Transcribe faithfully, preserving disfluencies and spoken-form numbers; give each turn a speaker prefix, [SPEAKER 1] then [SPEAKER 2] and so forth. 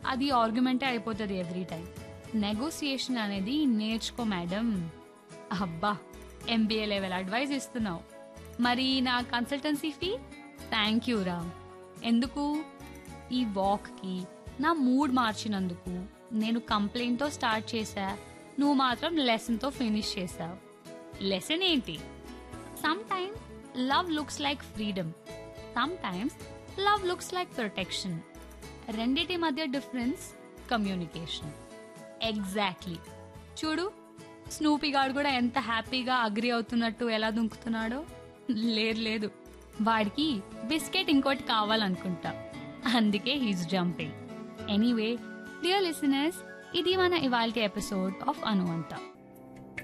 [SPEAKER 1] అది ఆర్గ్యుమెంటే అయిపోతుంది every time. Negotiation అనేది నేర్చుకో మేడం. అబ్బా, ఎంబీఏ లెవెల్ అడ్వైస్ ఇస్తున్నావు. మరి నా కన్సల్టెన్సీ ఫీ? థ్యాంక్ యూ రా. ఎందుకు? ఈ వాక్కి నా మూడ్ మార్చినందుకు. నేను కంప్లైంట్తో స్టార్ట్ చేశా, నువ్వు మాత్రం లెసన్తో ఫినిష్ చేసావు. లెసన్ ఏంటి? Some times love looks like freedom, some times love looks like protection. రెండిటి మధ్య డిఫరెన్స్ కమ్యూనికేషన్. ఎగ్జాక్ట్లీ. చూడు, స్నూపీ గాడు కూడా ఎంత హ్యాపీగా అగ్రి అవుతున్నట్టు ఎలా దుంకుతున్నాడో. లేదు లేదు, వాడికి బిస్కెట్ ఇంకోటి కావాలనుకుంటా, అందుకే he's jumping. Anyway dear listeners, ఇది మన ఇవాల్టి ఎపిసోడ్ ఆఫ్ అనువంత.